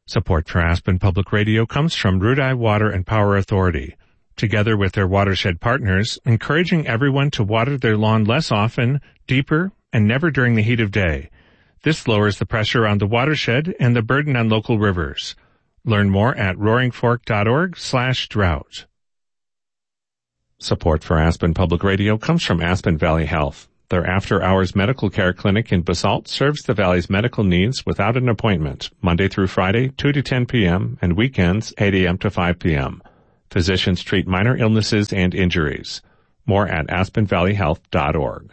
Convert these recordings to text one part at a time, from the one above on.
Support for Aspen Public Radio comes from Rudai Water and Power Authority. Together with their watershed partners, encouraging everyone to water their lawn less often, deeper, and never during the heat of day. This lowers the pressure on the watershed and the burden on local rivers. Learn more at roaringfork.org/drought. Support for Aspen Public Radio comes from Aspen Valley Health. Their after-hours medical care clinic in Basalt serves the Valley's medical needs without an appointment, Monday through Friday, 2 to 10 p.m., and weekends, 8 a.m. to 5 p.m. Physicians treat minor illnesses and injuries. More at aspenvalleyhealth.org.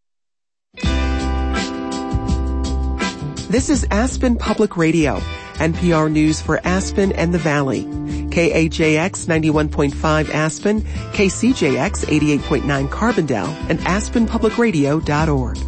This is Aspen Public Radio, NPR News for Aspen and the Valley. KAJX 91.5 Aspen, KCJX 88.9 Carbondale, and aspenpublicradio.org.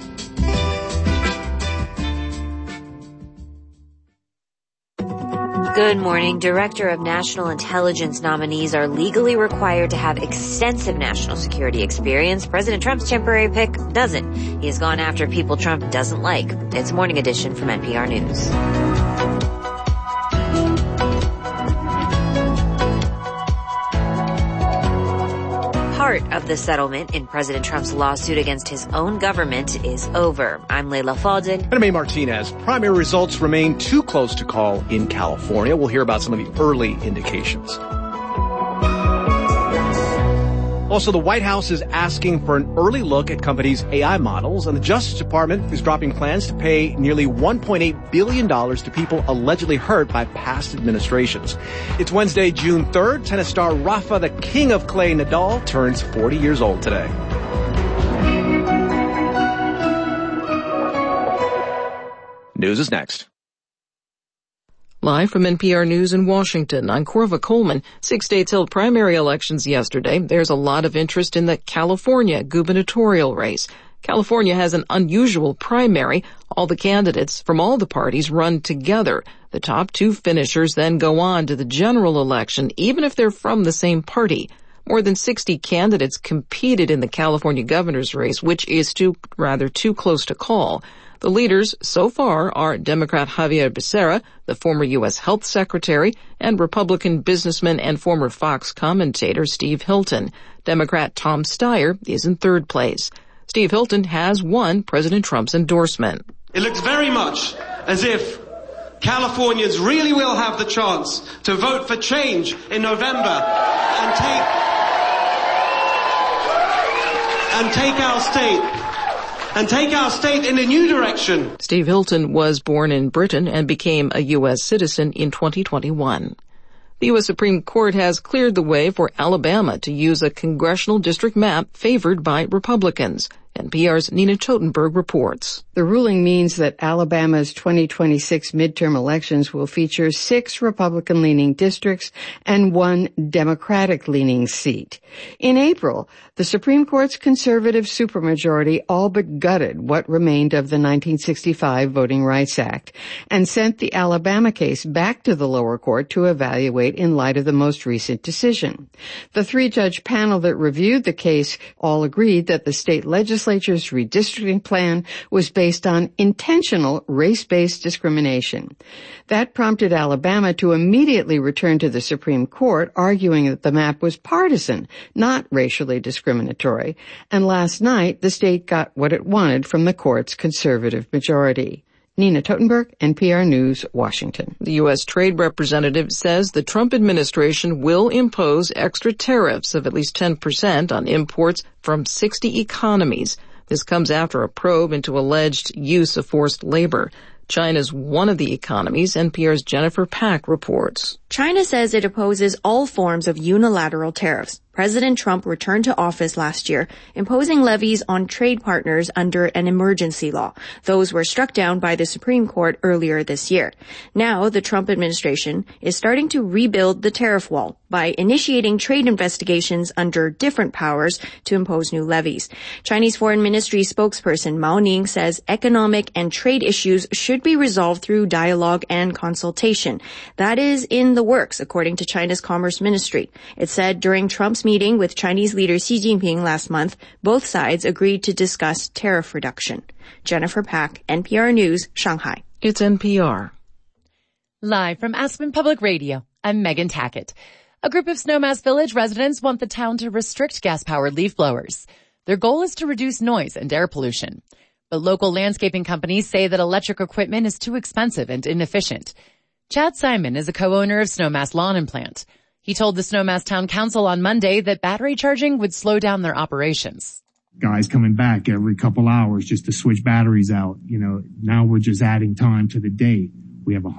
Good morning. Director of National Intelligence nominees are legally required to have extensive national security experience. President Trump's temporary pick doesn't. He has gone after people Trump doesn't like. It's Morning Edition from NPR News. Part of the settlement in President Trump's lawsuit against his own government is over. I'm Leila Fadel. And I'm A. Martinez. Primary results remain too close to call in California. We'll hear about some of the early indications. Also, the White House is asking for an early look at companies' AI models, and the Justice Department is dropping plans to pay nearly $1.8 billion to people allegedly hurt by past administrations. It's Wednesday, June 3rd. Tennis star Rafa, the king of clay Nadal, turns 40 years old today. News is next. Live from NPR News in Washington, I'm Corva Coleman. 6 states held primary elections yesterday. There's a lot of interest in the California gubernatorial race. California has an unusual primary. All the candidates from all the parties run together. The top two finishers then go on to the general election, even if they're from the same party. More than 60 candidates competed in the California governor's race, which is too close to call. The leaders so far are Democrat Javier Becerra, the former U.S. Health Secretary, and Republican businessman and former Fox commentator Steve Hilton. Democrat Tom Steyer is in third place. Steve Hilton has won President Trump's endorsement. It looks very much as if Californians really will have the chance to vote for change in November and take our state in a new direction. Steve Hilton was born in Britain and became a U.S. citizen in 2021. The U.S. Supreme Court has cleared the way for Alabama to use a congressional district map favored by Republicans. NPR's Nina Totenberg reports. The ruling means that Alabama's 2026 midterm elections will feature 6 Republican-leaning districts and 1 Democratic-leaning seat. In April, the Supreme Court's conservative supermajority all but gutted what remained of the 1965 Voting Rights Act and sent the Alabama case back to the lower court to evaluate in light of the most recent decision. The 3-judge panel that reviewed the case all agreed that the state legislature's redistricting plan was based on intentional race-based discrimination. That prompted Alabama to immediately return to the Supreme Court, arguing that the map was partisan, not racially discriminatory. And last night, the state got what it wanted from the court's conservative majority. Nina Totenberg, NPR News, Washington. The U.S. Trade Representative says the Trump administration will impose extra tariffs of at least 10% on imports from 60 economies. This comes after a probe into alleged use of forced labor. China's one of the economies. NPR's Jennifer Pack reports. China says it opposes all forms of unilateral tariffs. President Trump returned to office last year, imposing levies on trade partners under an emergency law. Those were struck down by the Supreme Court earlier this year. Now, the Trump administration is starting to rebuild the tariff wall by initiating trade investigations under different powers to impose new levies. Chinese Foreign Ministry spokesperson Mao Ning says economic and trade issues should be resolved through dialogue and consultation. That is in the works, according to China's Commerce Ministry. It said during Trump's meeting with Chinese leader Xi Jinping last month, both sides agreed to discuss tariff reduction. Jennifer Pack, NPR News, Shanghai. It's NPR. Live from Aspen Public Radio, I'm Megan Tackett. A group of Snowmass Village residents want the town to restrict gas-powered leaf blowers. Their goal is to reduce noise and air pollution. But local landscaping companies say that electric equipment is too expensive and inefficient. Chad Simon is a co-owner of Snowmass Lawn and Plant. He told the Snowmass Town Council on Monday that battery charging would slow down their operations. Guys coming back every couple hours just to switch batteries out. Now we're just adding time to the day. We have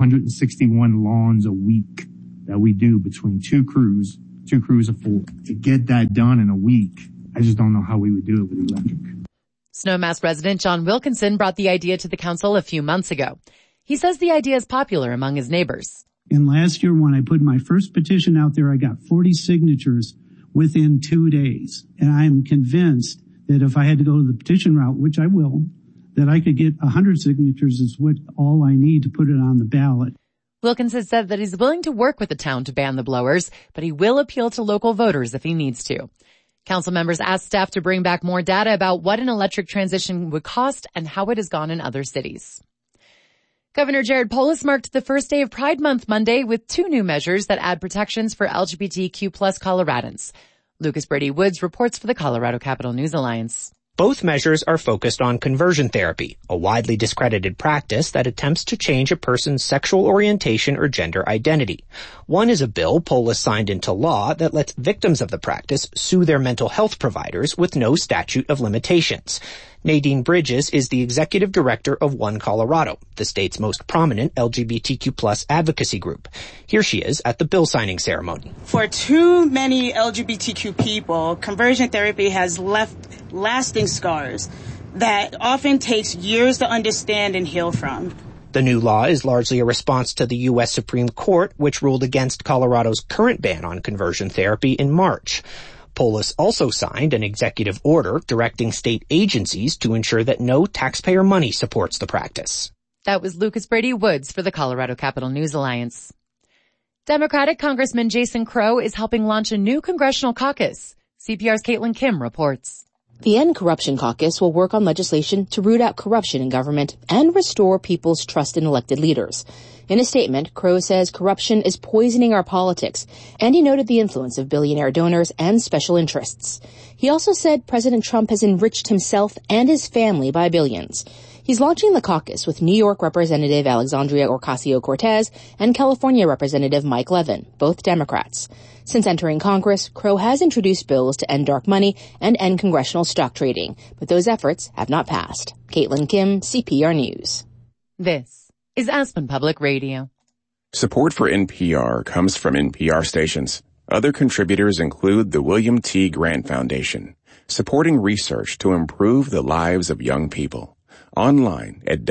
161 lawns a week that we do between two crews of 4. To get that done in a week, I just don't know how we would do it with electric. Snowmass resident John Wilkinson brought the idea to the council a few months ago. He says the idea is popular among his neighbors. And last year when I put my first petition out there, I got 40 signatures within 2 days. And I am convinced that if I had to go to the petition route, which I will, that I could get 100 signatures is what all I need to put it on the ballot. Wilkinson said that he's willing to work with the town to ban the blowers, but he will appeal to local voters if he needs to. Council members asked staff to bring back more data about what an electric transition would cost and how it has gone in other cities. Governor Jared Polis marked the first day of Pride Month Monday with 2 new measures that add protections for LGBTQ+ Coloradans. Lucas Brady Woods reports for the Colorado Capital News Alliance. Both measures are focused on conversion therapy, a widely discredited practice that attempts to change a person's sexual orientation or gender identity. One is a bill Polis signed into law that lets victims of the practice sue their mental health providers with no statute of limitations. Nadine Bridges is the executive director of One Colorado, the state's most prominent LGBTQ+ advocacy group. Here she is at the bill signing ceremony. For too many LGBTQ people, conversion therapy has left lasting scars that often takes years to understand and heal from. The new law is largely a response to the U.S. Supreme Court, which ruled against Colorado's current ban on conversion therapy in March. Polis also signed an executive order directing state agencies to ensure that no taxpayer money supports the practice. That was Lucas Brady Woods for the Colorado Capital News Alliance. Democratic Congressman Jason Crow is helping launch a new congressional caucus. CPR's Caitlin Kim reports. The End Corruption Caucus will work on legislation to root out corruption in government and restore people's trust in elected leaders. In a statement, Crow says corruption is poisoning our politics, and he noted the influence of billionaire donors and special interests. He also said President Trump has enriched himself and his family by billions. He's launching the caucus with New York Representative Alexandria Ocasio-Cortez and California Representative Mike Levin, both Democrats. Since entering Congress, Crow has introduced bills to end dark money and end congressional stock trading, but those efforts have not passed. Caitlin Kim, CPR News. This is Aspen Public Radio. Support for NPR comes from NPR stations. Other contributors include the William T. Grant Foundation, supporting research to improve the lives of young people. Online at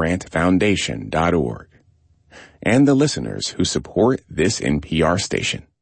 wtgrantfoundation.org. And the listeners who support this NPR station.